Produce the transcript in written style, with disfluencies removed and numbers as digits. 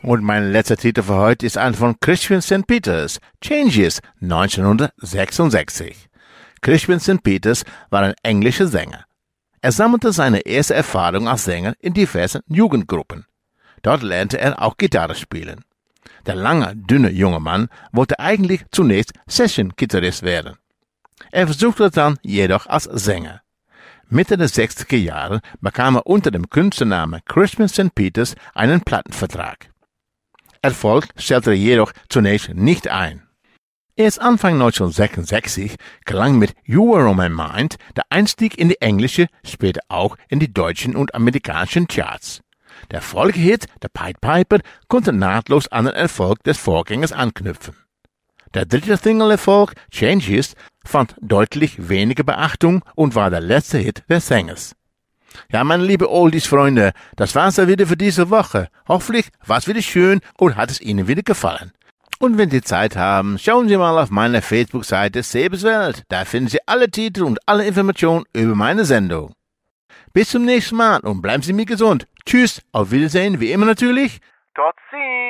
Und mein letzter Titel für heute ist ein von Crispian St. Peters, Changes, 1966. Crispian St. Peters war ein englischer Sänger. Er sammelte seine erste Erfahrung als Sänger in diversen Jugendgruppen. Dort lernte er auch Gitarre spielen. Der lange, dünne junge Mann wollte eigentlich zunächst Session-Gitarrist werden. Er versuchte dann jedoch als Sänger. Mitte der 60er Jahre bekam er unter dem Künstlernamen Crispian St. Peters einen Plattenvertrag. Erfolg stellte er jedoch zunächst nicht ein. Erst Anfang 1966 gelang mit You Were On My Mind der Einstieg in die englische, später auch in die deutschen und amerikanischen Charts. Der Folgehit, der Pied Piper, konnte nahtlos an den Erfolg des Vorgängers anknüpfen. Der dritte Single-Erfolg, Changes, fand deutlich weniger Beachtung und war der letzte Hit des Sängers. Ja, meine liebe Oldies-Freunde, das war's ja wieder für diese Woche. Hoffentlich war's wieder schön und hat es Ihnen wieder gefallen. Und wenn Sie Zeit haben, schauen Sie mal auf meiner Facebook-Seite Sebeswelt. Da finden Sie alle Titel und alle Informationen über meine Sendung. Bis zum nächsten Mal und bleiben Sie mir gesund. Tschüss, auf Wiedersehen, wie immer natürlich. Tot ziens!